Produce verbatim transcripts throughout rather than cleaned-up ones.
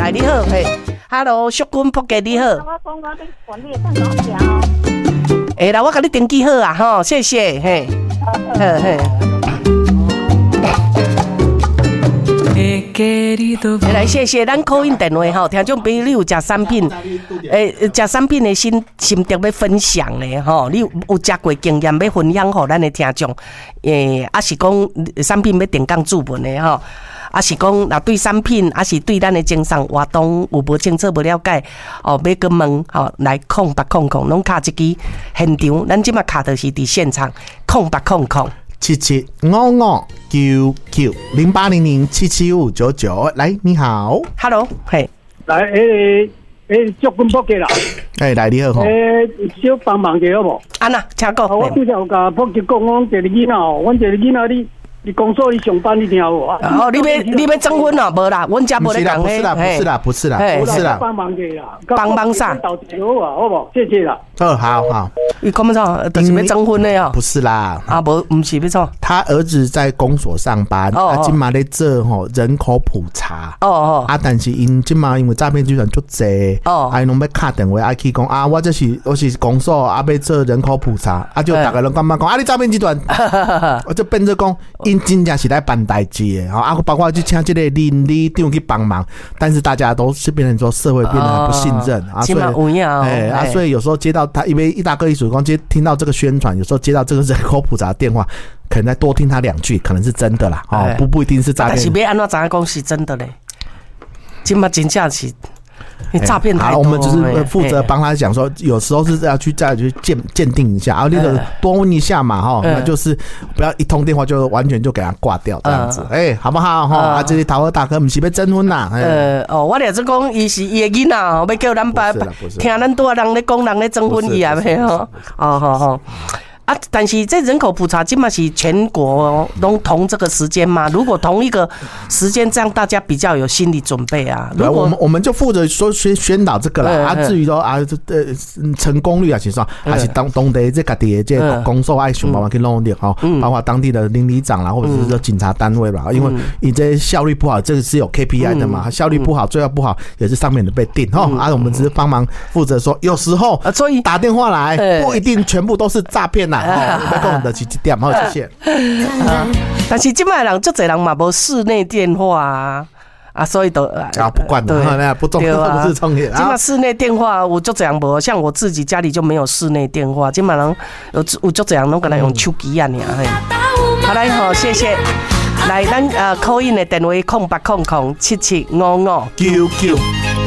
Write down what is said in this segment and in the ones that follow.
来你好，嘿 ，Hello， 淑君仆家你好。我讲我你管理上哪条？哎啦，我给你登记好啊，吼，谢谢，嘿，嘿嘿。来，谢谢咱call in电话吼，听众朋友，你有食产品，诶，食产品的心心得要分享的吼，你有食过经验要分享给咱的听众，诶，啊是讲产品要定岗注文的吼。啊是讲，若对产品，啊是对咱的经商活动有无清楚、无了解，哦，要去问，吼、哦，来空八空空，拢卡一支现场，咱即马卡的是伫现场，空八空空， 七七五五九九零八零零七七五九九，来，你好 ，Hello， 嘿， 来，诶诶，祝君仆家啦， 诶，来你好吼， 诶，小帮忙者好无？ 安娜，请讲。 我拄则有甲仆家讲，我一个囡仔哦，阮一个囡仔你。你工作你上班你听有无？ 哦，你要你要征婚哦，无啦，阮家无咧讲诶。不是啦，不是啦，不是啦，不是啦， 帮忙者啦， 帮忙啥？ 倒好啊，好无？谢谢啦。 哦，好好。 你讲乜错？就是要征婚的哦。 不是啦， 啊，无，不是要错。 他儿子在公所上班，啊，今嘛咧做吼人口普查。哦哦。啊，但是因今嘛因为诈骗集团足济，哦，啊，拢要敲电话啊去讲啊，我这是我是公所啊，要做人口普查，啊，就大家人感觉讲啊，你诈骗集团，我就变做讲因真正是来办代志的，啊，包括去请这个邻里长去帮忙，但是大家都是变成说社会变得很不信任啊，所以哎啊，所以有时候接到他，因为一大哥一属光接听到这个宣传，有时候接到这个人口普查的电话，可能再多听他两句，可能是真的啦，哦，不不一定是诈骗。 但是要安怎知讲是真的嘞？今嘛真正是。诈骗太多， 好，我们只是负责帮他讲说，有时候是要去再去鉴鉴定一下，然后那个多问一下嘛，哈，那就是不要一通电话就完全就给他挂掉这样子，哎，好不好？哈，啊，这里桃儿大哥不是要征婚呐？ 呃，哦，我了是讲，伊是伊的囡仔，要叫咱爸听咱多人咧讲人咧征婚伊啊，没有？哦，好好。啊，但是这人口普查基本上是全国都同这个时间嘛？如果同一个时间，这样大家比较有心理准备啊。 对，我们我们就负责说宣宣导这个啦。啊，至于说啊，呃，成功率啊，其实说还是当当地这个地这公所爱想办法去弄点哈，包括当地的邻里长啦，或者是说警察单位啦，因为你这效率不好，这个是有 K P I 的嘛，效率不好，最后不好也是上面的被定哈。啊，我们只是帮忙负责说，有时候所以打电话来不一定全部都是诈骗。哦，要讲的是这点，好，谢谢。 但是现在人足侪人嘛无室内电话啊，啊，所以都啊不管的，不重要，不是重点。 今嘛室内电话我足侪人无，像我自己家里就没有室内电话，今嘛人有有足侪人拢可能用手机啊，尔嘿。好来好，谢谢。来，咱呃 call in 的电话空八空空七七五五九九。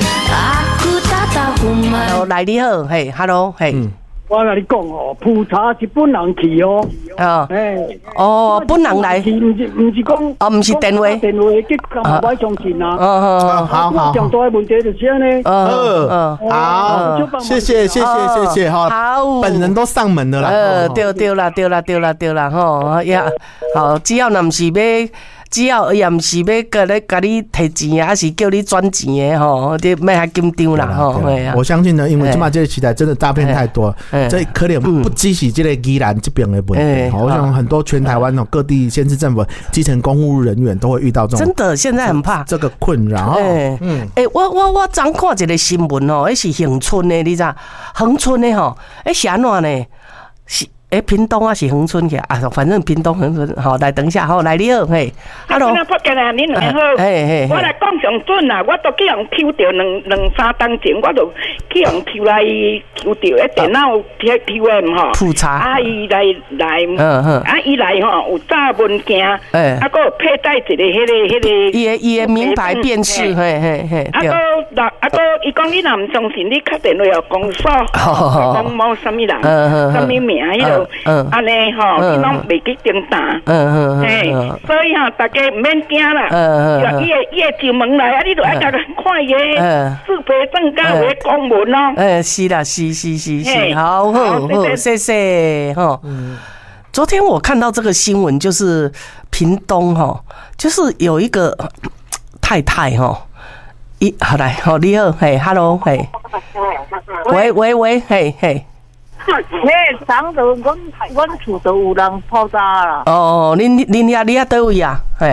哦，来你好，嘿 ，hello， 嘿。 我跟你讲哦，普查是本人去哦， 哦，哎，哦，本人来， 去，唔是唔是讲， 哦，唔是电话， 电话去干嘛不相信啊？ 哦哦， 好好，讲多问题就是安尼， 嗯嗯，好，谢谢谢谢谢谢哈， 好， 本人都上门了啦， 呃，对对啦对啦对啦对啦吼，呀，好，只要若唔是要。只要也毋是要甲你甲你摕钱啊，还是叫你转钱的吼，你卖还紧张啦吼。 我相信呢，因为即马这个时代真的诈骗太多，这可能不只是这个宜兰这边的问题。我想很多全台湾哦各地县市政府基层公务人员都会遇到这种。 真的，现在很怕这个困扰。 哎，嗯，哎，我我我昨看一个新闻哦，那是恒春的，你知？恒春的吼，哎是安怎呢？是。诶，屏东啊是恒春去啊，反正屏东恒春，好来等一下，好来你好，嘿 ，hello， 我仆家啦，恁两好， 嘿嘿， 我来讲上准啦，我都去人抽到两两三当前，我都去人抽来抽到诶电脑 P P M 吼， 普查， 啊伊来来，嗯嗯，啊伊来吼有查文件，诶，啊个佩戴一个迄个迄个， 伊诶伊诶名牌辨识，嘿嘿嘿， 啊个那啊个伊讲你若毋相信，你敲电话哦公所，讲某什么人，什么名迄个。嗯，安尼吼，你拢袂去订单，嗯嗯，嘿，所以吼，大家唔免惊啦，嗯嗯，伊伊会进门来，啊，你著爱甲佢看伊个四培证甲有个公文咯， 诶，是啦，是是是是，好好好，谢谢哈。昨天我看到这个新闻，就是屏东哈，就是有一个太太哈，一好来，好你好，嘿 ，hello， 嘿，喂喂喂，嘿嘿。 嘿，上头阮阮厝都有人爆炸啦。 哦，恁恁遐你遐倒位啊？嘿，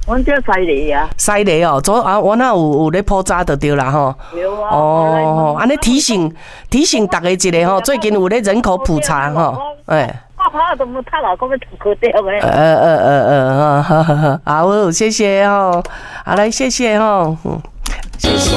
我叫西梨啊。 西梨哦，昨啊我那有有咧铺渣就对啦吼。 有啊。 哦，安尼提醒提醒大家一个吼，最近有咧人口普查吼，哎。 怕怕都冇他老公要脱掉诶。 呃呃呃呃，好好好，好，谢谢哦，好来谢谢哦，嗯，谢谢。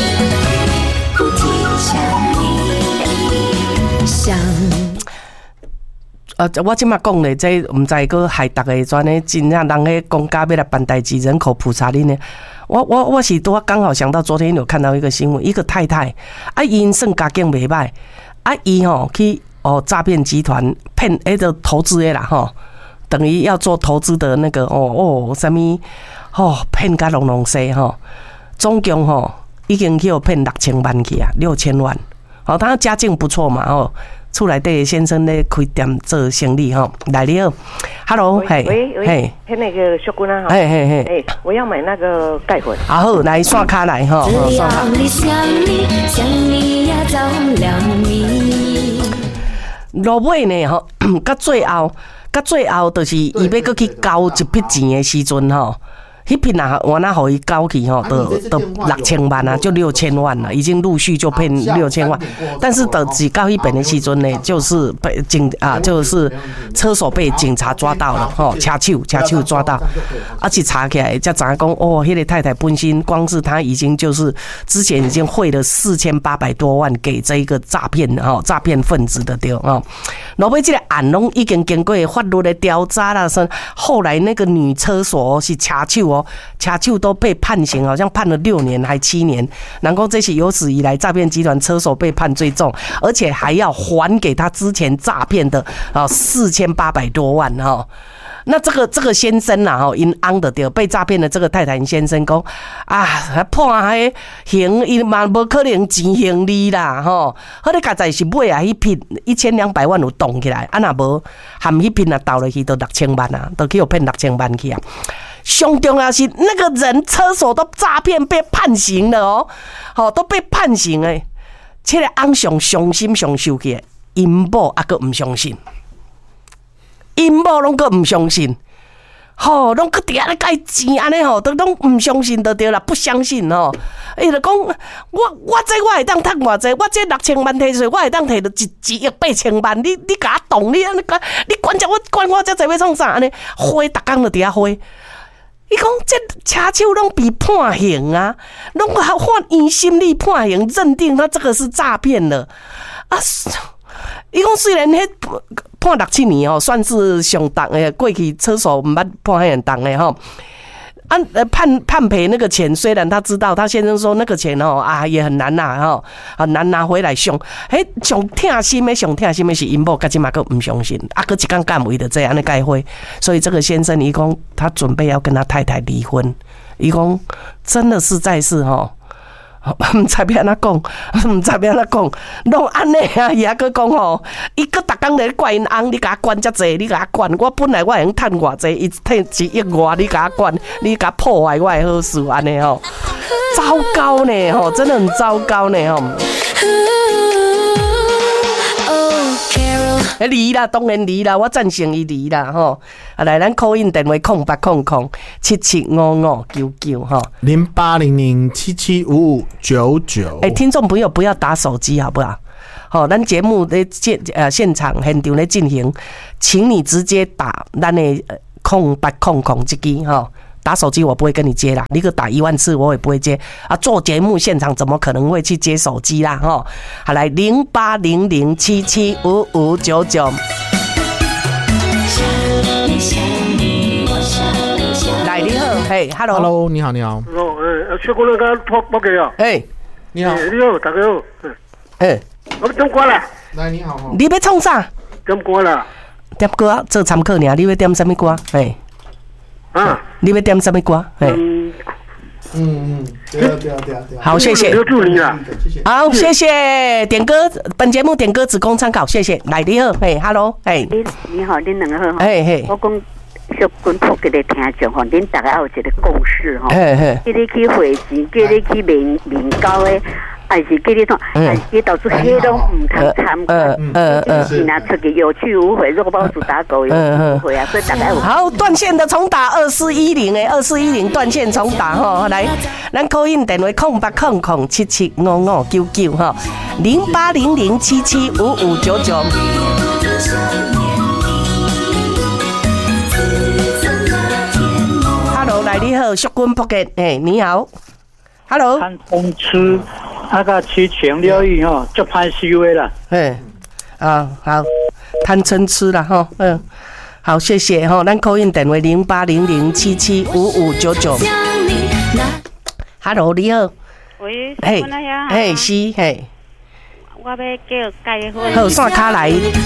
呃，我即马讲咧，这唔知个害大家专咧，真正人咧公家要来办代志，人口普查哩呢。我我我是多刚好想到昨天有看到一个新闻，一个太太啊，因算家境袂歹，啊，伊吼去哦诈骗集团骗迄个投资的啦吼，等于要做投资的那个哦哦什么哦骗甲隆隆西吼，总共吼已经去有骗六千万去啊，六千万。好，他家境不错嘛哦。厝内底先生咧开店做生意哈，来你好 ，Hello， 嘿， 喂喂，嘿，那个小姑娘哈， 嘿嘿嘿， 哎，我要买那个钙粉。 好，来刷卡来哈，刷卡。落尾呢吼，到最后，到最后就是伊要搁去交一笔钱的时阵吼。迄笔啊，我那互伊交去吼，都都六千万啊，就六千万了，已经陆续就骗六千万。但是等只到迄边的时阵呢，就是被警啊，就是车手被警察抓到了，吼，车手车手抓到，而且查起来才知影讲，哦，迄个太太本身光是她已经就是之前已经汇了四千八百多万给这一个诈骗哈诈骗分子的对哦。老尾这个案拢已经经过法律的调查啦，说后来那个女车手是车手。车手都被判刑，好像判了六年还七年。然后这些有史以来诈骗集团车手被判最重，而且还要还给他之前诈骗的啊四千八百多万哈。那这个这个先生呐，吼，因翁的对被诈骗的这个泰坦先生讲啊，判迄刑，伊嘛无可能钱刑利啦，吼。好咧，家在是买啊，迄批一千两百万有动起来，啊那无含迄批啊倒落去都六千万啊，都去有骗六千万去啊。上重要是那个人车手都诈骗被判刑了哦，好都被判刑诶。这个翁上伤心上受气，因某还阁唔相信，因某拢阁唔相信，吼，拢阁伫遐咧改钱安尼吼，都拢唔相信就对啦，不相信吼。伊就讲我我这我会当趁偌济，我这六千万摕出来，我会当摕到一一亿八千万，你你甲我动，你安尼你管只我管我这济要创啥安尼？花逐工就伫遐花。伊讲这车手拢被判刑啊，拢还换以心理判刑，认定他这个是诈骗了啊。伊讲虽然迄判六七年哦，算是上重诶，过去车手毋捌判遐重诶吼。啊，判判赔那个钱，虽然他知道，他先生说那个钱哦啊也很难拿哈，很难拿回来上。嘿，上痛心的，上痛心的是因某，甲即马个唔相信，啊，个一天干为的这样的改会，所以这个先生伊讲他准备要跟他太太离婚，伊讲真的实在是吼。唔知要安怎讲，唔知要安怎讲，拢安尼啊！伊还佫讲吼，伊佫逐工咧怪因翁，你甲我管遮济，你甲我管，我本来我会用趁偌济，伊趁一亿外，你甲我管，你甲破坏我的好事，安尼吼，糟糕呢吼，真的很糟糕呢吼。诶，离啦，当然离啦，我赞成伊离啦吼。啊，来，咱 call in 电话空八空空七七五五九九哈， 零八零零七七五五九九。 哎，听众朋友不要打手机好不好？好，咱节目的现呃现场现场咧进行，请你直接打咱的空八空空这支哈。打手机我不会跟你接啦，你个打一万次我也不会接啊！做节目现场怎么可能会去接手机啦？哈，好来零八零零七七五五九九。来你好，嘿 ，Hello，Hello， 你好，你好。 哦，诶，小姑娘刚拨拨给我。 哎， 你好，你好，大家好。 哎， 我点歌啦。 来，你好。 你要唱啥？ 点歌啦。 点歌做参考尔，你要点什么歌？哎。 啊！ 你要点什么歌？ 嗯嗯嗯，对啊对啊对啊对啊。 好，谢谢。 留住你啦。 好，谢谢。点歌，本节目点歌只供参考，谢谢。来，你好，嘿 ，Hello， 嘿。 你你好，恁两个好。 嘿嘿。 我讲小军普给你听众吼，恁大家有一个共识吼。 嘿嘿。 叫你去汇钱，叫你去面面交的。 还是给你讲，还是导致黑都唔通参加。嗯嗯嗯，是拿出去有去无回，肉包子打狗有去无回啊，所以大概好断线的重打二四一零诶，二四一零断线重打吼，来，咱 call in 电话空八空空七七五五九九哈，零八零零七七五五九九。Hello， 来你好，淑君仆嘅，诶，你好 ，Hello。 看风吃那个七情六欲哈，就拍 C V 了。 哎，啊好，贪嗔痴了哈，嗯，好，谢谢哈，咱 call in 电话零八零零七七五五九九。Hello， 你好。 喂， 嘿，嘿是嘿。 我要叫改婚。 好，线卡来。